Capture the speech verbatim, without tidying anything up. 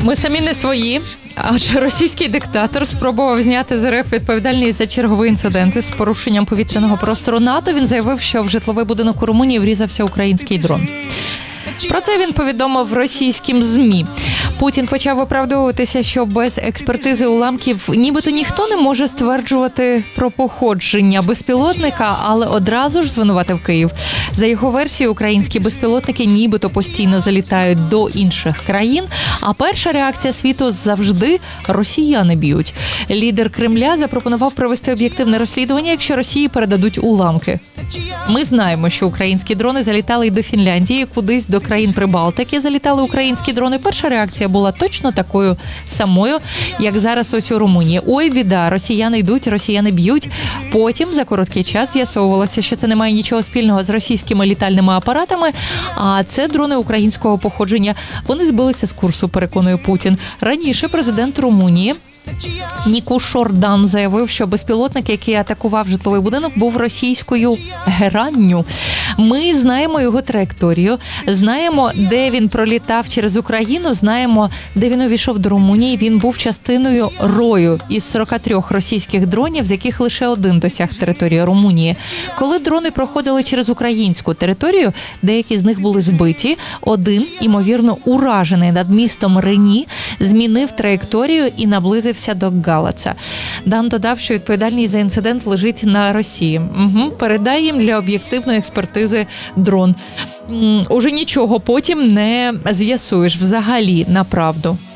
Ми самі не свої, адже російський диктатор спробував зняти з РФ відповідальність за черговий інцидент з порушенням повітряного простору НАТО. Він заявив, що в житловий будинок у Румунії врізався український дрон. Про це він повідомив російським ЗМІ. Путін почав виправдовуватися, що без експертизи уламків нібито ніхто не може стверджувати про походження безпілотника, але одразу ж звинуватив Київ. За його версією, українські безпілотники нібито постійно залітають до інших країн, а перша реакція світу завжди – росіяни б'ють. Лідер Кремля запропонував провести об'єктивне розслідування, якщо Росії передадуть уламки. Ми знаємо, що українські дрони залітали й до Фінляндії, кудись до країн Прибалтики залітали українські дрони. Перша реакція була точно такою самою, як зараз ось у Румунії. Ой, біда, росіяни йдуть, росіяни б'ють. Потім за короткий час з'ясовувалося, що це не має нічого спільного з російськими літальними апаратами, а це дрони українського походження. Вони збилися з курсу, переконує Путін. Раніше президент Румунії Ніку Шордан заявив, що безпілотник, який атакував житловий будинок, був російською геранню. Ми знаємо його траєкторію, знаємо, де він пролітав через Україну, знаємо, де він увійшов до Румунії. Він був частиною рою із сорока трьох російських дронів, з яких лише один досяг території Румунії. Коли дрони проходили через українську територію, деякі з них були збиті. Один, ймовірно, уражений над містом Рені, змінив траєкторію і наблизився до Галаца. Дан додав, що відповідальність за інцидент лежить на Росії. Угу. Передай їм для об'єктивної експертизи дрон. М, уже нічого потім не з'ясуєш взагалі на правду.